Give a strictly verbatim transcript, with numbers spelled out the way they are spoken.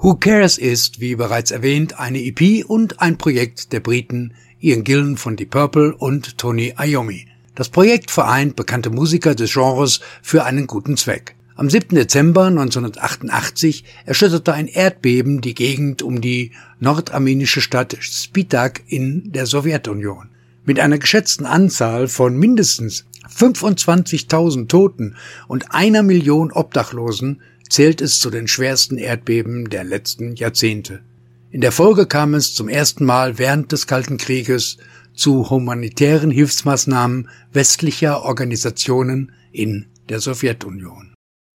Who Cares ist, wie bereits erwähnt, eine E P und ein Projekt der Briten Ian Gillan von Deep Purple und Tony Iommi. Das Projekt vereint bekannte Musiker des Genres für einen guten Zweck. Am siebten Dezember neunzehnhundertachtundachtzig erschütterte ein Erdbeben die Gegend um die nordarmenische Stadt Spitak in der Sowjetunion. Mit einer geschätzten Anzahl von mindestens fünfundzwanzigtausend Toten und einer Million Obdachlosen zählt es zu den schwersten Erdbeben der letzten Jahrzehnte. In der Folge kam es zum ersten Mal während des Kalten Krieges zu humanitären Hilfsmaßnahmen westlicher Organisationen in der Sowjetunion.